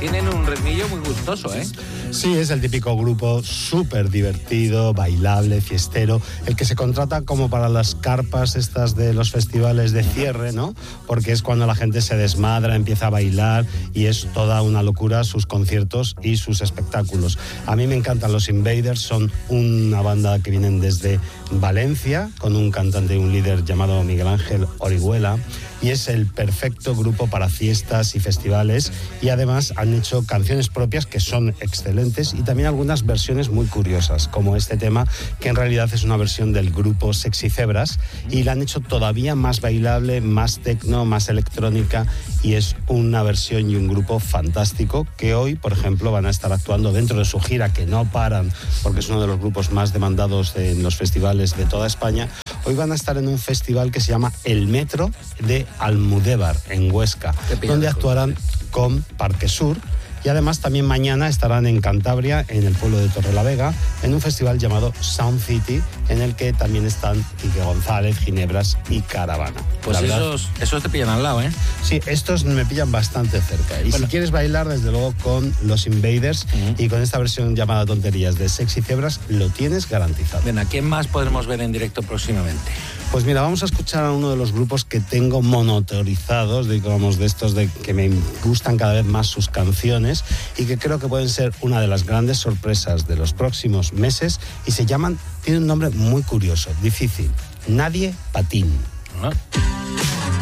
tienen un ritmillo muy gustoso, ¿eh? Sí, es el típico grupo súper divertido, bailable, fiestero, el que se contrata como para las carpas estas de los festivales de cierre, ¿no? Porque es cuando la gente se desmadra, empieza a bailar y es toda una locura sus conciertos y sus espectáculos. A mí me encantan los Invaders, son una banda que vienen desde Valencia, con un cantante y un líder llamado Miguel Ángel Orihuela, y es el perfecto grupo para fiestas y festivales, y además han hecho canciones propias que son excelentes y también algunas versiones muy curiosas, como este tema, que en realidad es una versión del grupo Sexy Zebras, y la han hecho todavía más bailable, más tecno, más electrónica, y es una versión y un grupo fantástico que hoy, por ejemplo, van a estar actuando dentro de su gira, que no paran, porque es uno de los grupos más demandados en los festivales de toda España. Hoy van a estar en un festival que se llama El Metro de Almudévar, en Huesca, donde actuarán con Parque Sur. Y además también mañana estarán en Cantabria, en el pueblo de Torrelavega, en un festival llamado Sound City, en el que también están Quique González, Ginebras y Caravana. Pues esos te pillan al lado, ¿eh? Sí, estos me pillan bastante cerca. Y bueno, si quieres bailar, desde luego, con los Invaders y con esta versión llamada Tonterías de Sexy Zebras, lo tienes garantizado. Bien, ¿a quién más podremos ver en directo próximamente? Pues mira, vamos a escuchar a uno de los grupos que tengo monotorizados, digamos, de estos de que me gustan cada vez más sus canciones y que creo que pueden ser una de las grandes sorpresas de los próximos meses, y se llaman, tienen un nombre muy curioso, difícil, Nadie Patín.